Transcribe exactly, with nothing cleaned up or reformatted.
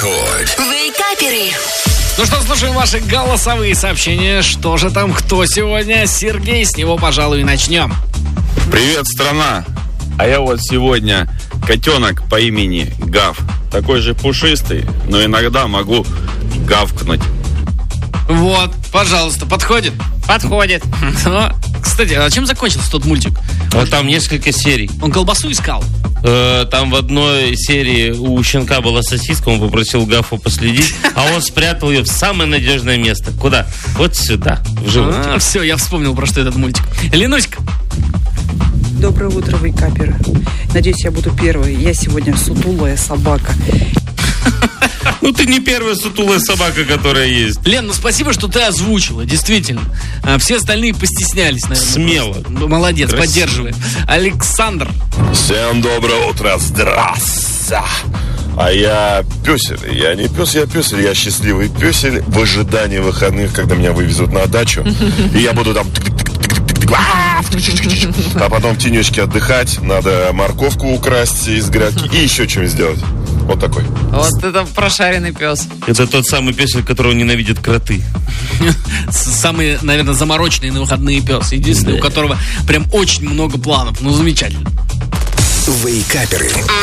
Рекорд. Вейкаперы. Ну что, слушаем ваши голосовые сообщения. Что же там, кто сегодня? Сергей, с него, пожалуй, и начнем. Привет, страна! А я вот сегодня котенок по имени Гав. Такой же пушистый, но иногда могу гавкнуть. Вот, пожалуйста, подходит? Подходит. Ну, кстати, а чем закончился тот мультик? Вот там несколько серий. Он колбасу искал? Э, Там в одной серии у щенка была сосиска, он попросил Гафу последить, а он спрятал ее в самое надежное место. Куда? Вот сюда, в живот. А, все, я вспомнил, про что этот мультик. Ленуська. Доброе утро, вейкаперы. Надеюсь, я буду первой. Я сегодня сутулая собака. Ну ты не первая сутулая собака, которая есть. Лен, ну спасибо, что ты озвучила, действительно. А, все остальные постеснялись, наверное. Смело. Просто. Молодец, Красиво. поддерживаем. Александр. Всем доброе утро, здравствуйте. А я пёсель, я не пёс, я пёсель, я счастливый пёсель в ожидании выходных, когда меня вывезут на дачу. И я буду там... А потом в тенечке отдыхать, надо морковку украсть из грядки и еще что-нибудь сделать. Вот такой. Вот это прошаренный пес. Это тот самый песель, которого ненавидят кроты. Самый, наверное, замороченный на выходные пес. Единственный, у которого прям очень много планов. Ну, замечательно. Вейкаперы.